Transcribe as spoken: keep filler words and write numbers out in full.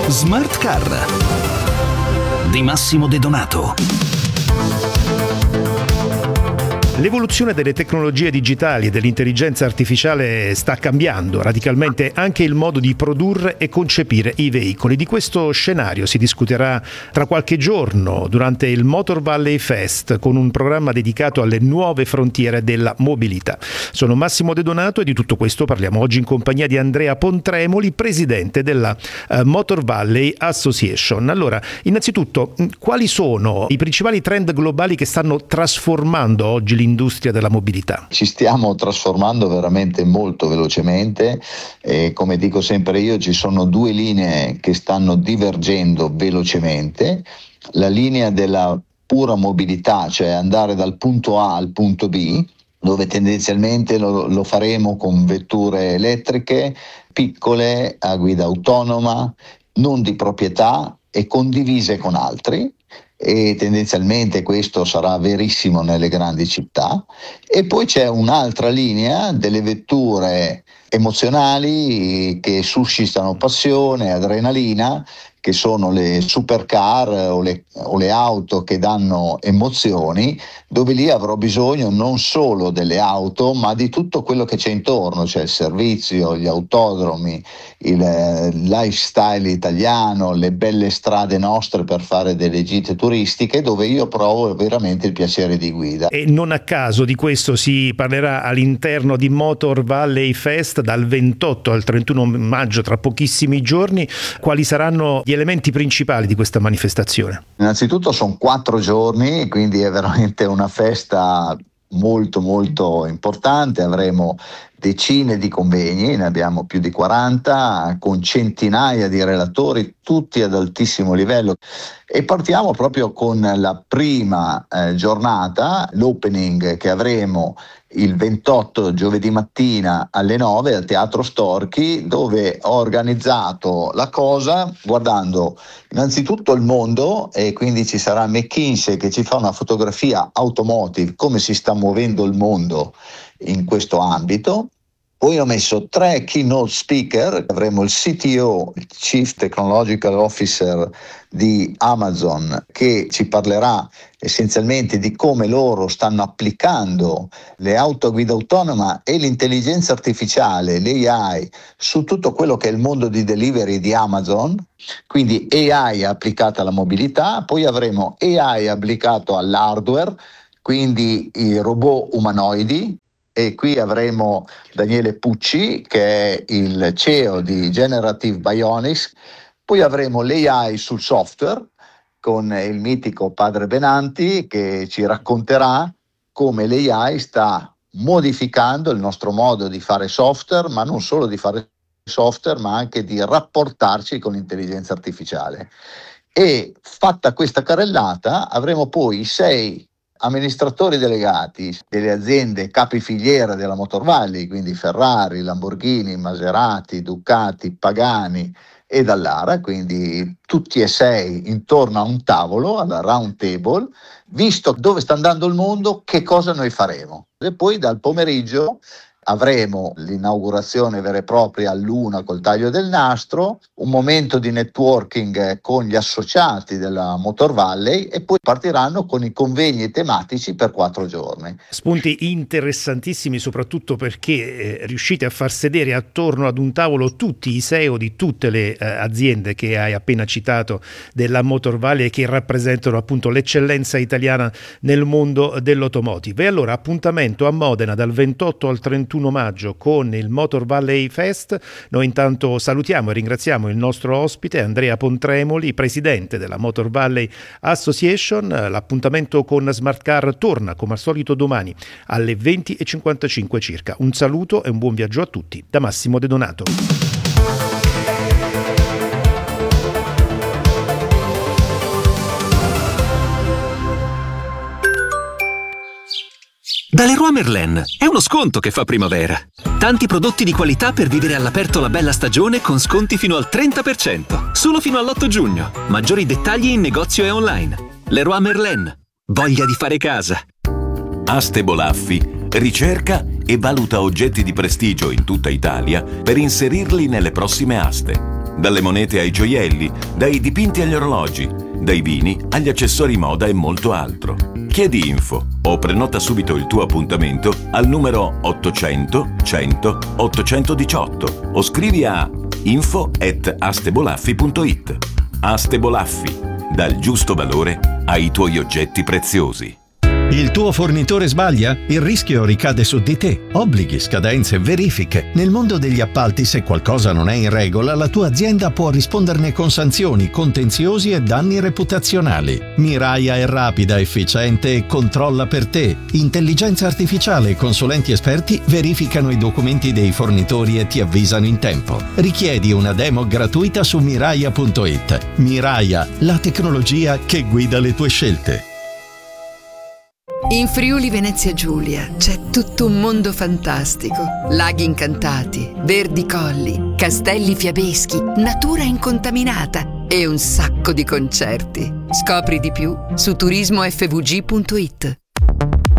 Smart Car di Massimo De Donato. L'evoluzione delle tecnologie digitali e dell'intelligenza artificiale sta cambiando radicalmente anche il modo di produrre e concepire i veicoli. Di questo scenario si discuterà tra qualche giorno durante il Motor Valley Fest con un programma dedicato alle nuove frontiere della mobilità. Sono Massimo De Donato e di tutto questo parliamo oggi in compagnia di Andrea Pontremoli, presidente della uh, Motor Valley Association. Allora, innanzitutto, quali sono i principali trend globali che stanno trasformando oggi l'industria della mobilità? Ci stiamo trasformando veramente molto velocemente e, come dico sempre io, ci sono due linee che stanno divergendo velocemente. La linea della pura mobilità, cioè andare dal punto A al punto B, dove tendenzialmente lo, lo faremo con vetture elettriche, piccole, a guida autonoma, non di proprietà e condivise con altri. E tendenzialmente questo sarà verissimo nelle grandi città. E poi c'è un'altra linea delle vetture emozionali che suscitano passione, adrenalina, che sono le supercar o le, o le auto che danno emozioni, dove lì avrò bisogno non solo delle auto ma di tutto quello che c'è intorno, cioè il servizio, gli autodromi, il lifestyle italiano, le belle strade nostre per fare delle gite turistiche, dove io provo veramente il piacere di guida. E non a caso di questo si parlerà all'interno di Motor Valley Fest dal ventotto al trentuno maggio, tra pochissimi giorni. Quali saranno gli elementi principali di questa manifestazione? Innanzitutto sono quattro giorni, quindi è veramente una festa molto molto importante. Avremo decine di convegni, ne abbiamo più di quaranta, con centinaia di relatori, tutti ad altissimo livello. E partiamo proprio con la prima eh, giornata, l'opening che avremo il ventotto giovedì mattina alle nove al Teatro Storchi, dove ho organizzato la cosa guardando innanzitutto il mondo, e quindi ci sarà McKinsey che ci fa una fotografia automotive, come si sta muovendo il mondo in questo ambito. Poi ho messo tre keynote speaker, avremo il C T O, il Chief Technological Officer di Amazon, che ci parlerà essenzialmente di come loro stanno applicando le auto a guida autonoma e l'intelligenza artificiale, l'A I, su tutto quello che è il mondo di delivery di Amazon, quindi A I applicata alla mobilità. Poi avremo A I applicato all'hardware, quindi i robot umanoidi. E qui avremo Daniele Pucci, che è il C E O di Generative Bionics. Poi avremo l'A I sul software con il mitico padre Benanti, che ci racconterà come l'A I sta modificando il nostro modo di fare software, ma non solo di fare software, ma anche di rapportarci con l'intelligenza artificiale. E fatta questa carrellata avremo poi i sei amministratori delegati delle aziende capifiliera della Motor Valley, quindi Ferrari, Lamborghini, Maserati, Ducati, Pagani e Dallara, quindi tutti e sei intorno a un tavolo, alla round table, visto dove sta andando il mondo, che cosa noi faremo. E poi dal pomeriggio avremo l'inaugurazione vera e propria all'una col taglio del nastro, un momento di networking con gli associati della Motor Valley, e poi partiranno con i convegni tematici per quattro giorni. Spunti interessantissimi, soprattutto perché eh, riuscite a far sedere attorno ad un tavolo tutti i C E O di tutte le eh, aziende che hai appena citato della Motor Valley e che rappresentano appunto l'eccellenza italiana nel mondo dell'automotive. E allora appuntamento a Modena dal ventotto al trentuno maggio con il Motor Valley Fest. Noi intanto salutiamo e ringraziamo il nostro ospite Andrea Pontremoli, presidente della Motor Valley Association. L'appuntamento con Smart Car torna come al solito domani alle venti e cinquantacinque circa. Un saluto e un buon viaggio a tutti da Massimo De Donato. Da Leroy Merlin è uno sconto che fa primavera. Tanti prodotti di qualità per vivere all'aperto la bella stagione con sconti fino al trenta per cento. Solo fino all'otto giugno. Maggiori dettagli in negozio e online. Leroy Merlin. Voglia di fare casa. Aste Bolaffi ricerca e valuta oggetti di prestigio in tutta Italia per inserirli nelle prossime aste. Dalle monete ai gioielli, dai dipinti agli orologi, dai vini agli accessori moda e molto altro. Chiedi info o prenota subito il tuo appuntamento al numero ottocento cento ottocentodiciotto o scrivi a info at astebolaffi punto it. Astebolaffi, dal giusto valore ai tuoi oggetti preziosi. Il tuo fornitore sbaglia? Il rischio ricade su di te. Obblighi, scadenze, verifiche. Nel mondo degli appalti, se qualcosa non è in regola, la tua azienda può risponderne con sanzioni, contenziosi e danni reputazionali. Miraia è rapida, efficiente e controlla per te. Intelligenza artificiale e consulenti esperti verificano i documenti dei fornitori e ti avvisano in tempo. Richiedi una demo gratuita su miraia punto it. Miraia, la tecnologia che guida le tue scelte. In Friuli Venezia Giulia c'è tutto un mondo fantastico. Laghi incantati, verdi colli, castelli fiabeschi, natura incontaminata e un sacco di concerti. Scopri di più su turismo f v g punto it.